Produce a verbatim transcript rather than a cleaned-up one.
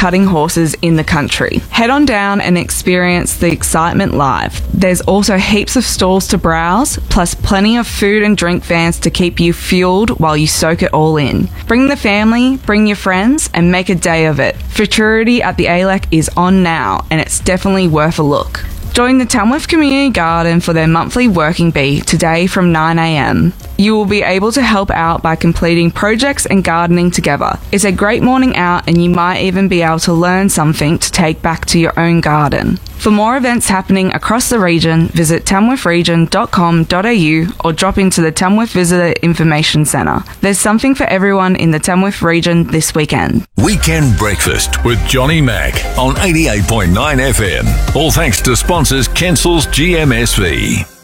cutting horses in the country. Head on down and experience the excitement live. There's also heaps of stalls to browse, plus plenty of food and drink vans to keep you fueled while you soak it all in. Bring the family, bring your friends, and make a day of it. Futurity at the A L E C is on now, and it's definitely worth a look. Join the Tamworth Community Garden for their monthly working bee today from nine a m. You will be able to help out by completing projects and gardening together. It's a great morning out, and you might even be able to learn something to take back to your own garden. For more events happening across the region, visit tamworth region dot com dot a u or drop into the Tamworth Visitor Information Centre. There's something for everyone in the Tamworth region this weekend. Weekend Breakfast with Johnny Mac on eighty-eight point nine F M. All thanks to sponsors Kensel's G M S V.